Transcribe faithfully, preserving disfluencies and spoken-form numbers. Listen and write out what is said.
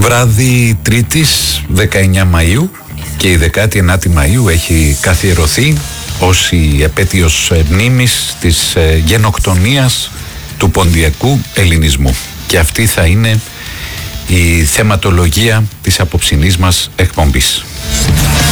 Βράδυ Τρίτης δεκαεννιά Μαΐου και η δεκάτη ενάτη Μαΐου έχει καθιερωθεί ως η επέτειος μνήμης της γενοκτονίας του ποντιακού ελληνισμού. Και αυτή θα είναι η θεματολογία της απόψινής μας εκπομπής.